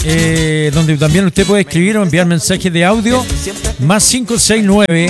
donde también usted puede escribir o enviar mensajes de audio, más 569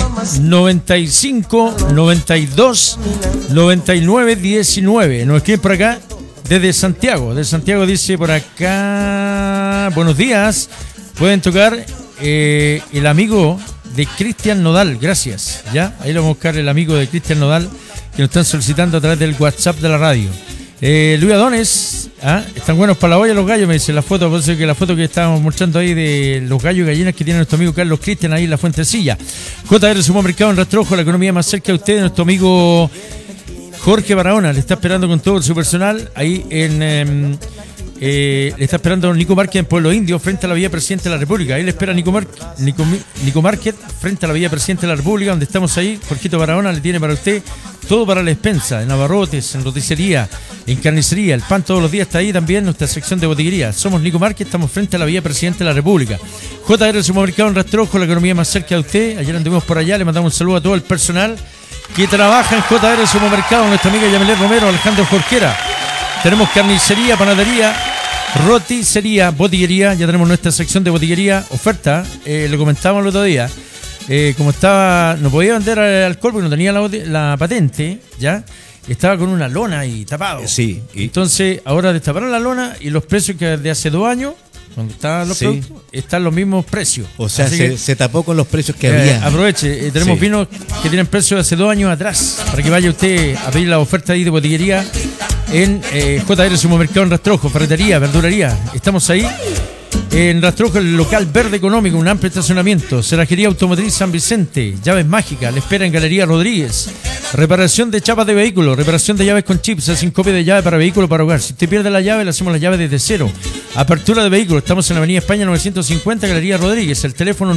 95 92 99 19. Nos escriben por acá desde Santiago. De Santiago dice por acá: buenos días, pueden tocar el amigo de Cristian Nodal, gracias. Ya, ahí lo vamos a buscar, el amigo de Cristian Nodal, que nos están solicitando a través del WhatsApp de la radio. Luis Adones, están buenos para la olla los gallos, me dice la foto, por eso que la foto que estábamos mostrando ahí de los gallos y gallinas que tiene nuestro amigo Carlos Cristian ahí en la Fuentecilla. JR Supermercado en Rastrojo, la economía más cerca de ustedes. Nuestro amigo Jorge Barahona le está esperando con todo su personal ahí en... le está esperando Nico Márquez en Pueblo Indio, frente a la Villa Presidente de la República. Ahí le espera Nico Márquez, frente a la Villa Presidente de la República, donde estamos ahí. Jorgito Barahona le tiene para usted todo para la despensa, en abarrotes, en roticería, en carnicería. El pan todos los días está ahí también, nuestra sección de botillería. Somos Nico Márquez, estamos frente a la Villa Presidente de la República. JR Supermercado en Rastrojo, la economía más cerca de usted. Ayer anduvimos por allá, le mandamos un saludo a todo el personal que trabaja en JR Supermercado, nuestra amiga Yamilé Romero, Alejandro Jorquera. Tenemos carnicería, panadería, roticería, botillería. Ya tenemos nuestra sección de botillería, oferta. Lo comentábamos el otro día. Como estaba, no podía vender alcohol porque no tenía la patente, ¿ya? Estaba con una lona y tapado. Sí. Entonces, ahora destaparon la lona y los precios que de hace 2 años, cuando estaban los productos, están los mismos precios. O sea, se tapó con los precios que había. Aproveche, tenemos vinos que tienen precios de hace 2 años atrás, para que vaya usted a pedir la oferta ahí de botillería en JR Supermercado en Rastrojo, ferretería, verdulería. Estamos ahí en Rastrojo, el local verde económico, un amplio estacionamiento. Cerrajería Automotriz San Vicente, llaves mágicas, le espera en Galería Rodríguez. Reparación de chapas de vehículos, reparación de llaves con chips, hacen copia de llave para vehículo para hogar. Si usted pierde la llave, le hacemos la llave desde cero. Apertura de vehículos, estamos en la Avenida España 950, Galería Rodríguez. El teléfono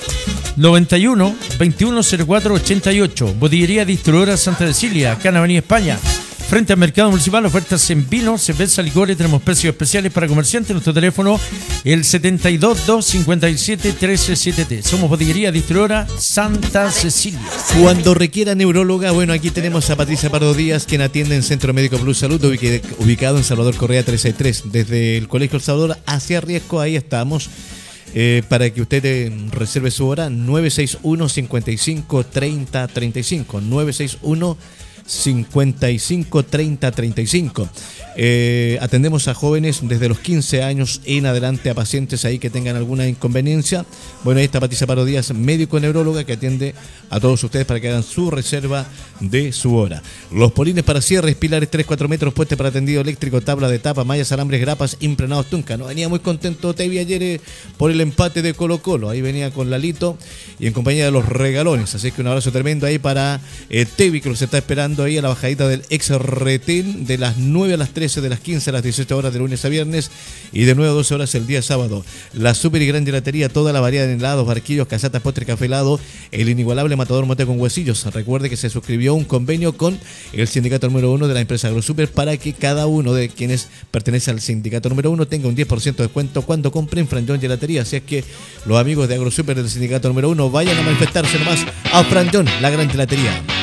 991 2104 88. Botillería Distribuidora Santa Cecilia, acá en la Avenida España, frente al Mercado Municipal. Ofertas en vino, cerveza, licores. Tenemos precios especiales para comerciantes. Nuestro teléfono, el 722-257-1373. Somos Botillería Distribuidora Santa Cecilia. Cuando requiera neuróloga, bueno, aquí tenemos a Patricia Pardo Díaz, quien atiende en Centro Médico Plus Salud, ubicado en Salvador Correa 363. Desde el Colegio El Salvador hacia Riesgo, ahí estamos. Para que usted reserve su hora, 961 55 30 35. 961 55 30 35. Atendemos a jóvenes desde los 15 años en adelante, a pacientes ahí que tengan alguna inconveniencia. Bueno, ahí está Patricia Pardo Díaz, médico neuróloga, que atiende a todos ustedes para que hagan su reserva de su hora. Los polines para cierres, pilares 3-4 metros, puente para tendido eléctrico, tabla de tapa, mallas, alambres, grapas, impregnados, tunca. No venía muy contento Tevi ayer por el empate de Colo Colo. Ahí venía con Lalito y en compañía de los regalones. Así que un abrazo tremendo ahí para Tevi, que los está esperando ahí a la bajadita del ex retén, de las 9 a las 13, de las 15 a las 18 horas de lunes a viernes y de 9 a 12 horas el día sábado. La super y gran gelatería, toda la variedad de helados, barquillos, casatas, postre, café helado, el inigualable Matador Mote con huesillos. Recuerde que se suscribió un convenio con el sindicato número 1 de la empresa AgroSuper para que cada uno de quienes pertenece al sindicato número 1 tenga un 10% de descuento cuando compren Franjón Gelatería. Así es que los amigos de AgroSuper del sindicato número 1 vayan a manifestarse nomás a Franjón, la gran gelatería.